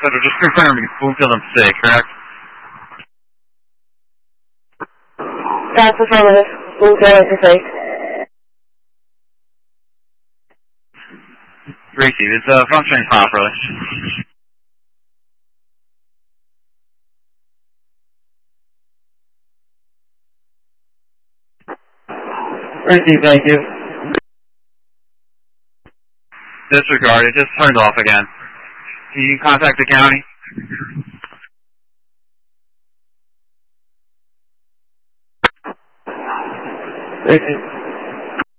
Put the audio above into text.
Center, just confirming Bloomfield and Passaic, correct? That's affirmative. Bloomfield and Passaic. Gracie, it's functioning properly. Gracie, thank you. Disregard, it just turned off again. Can you contact the county? Gracie.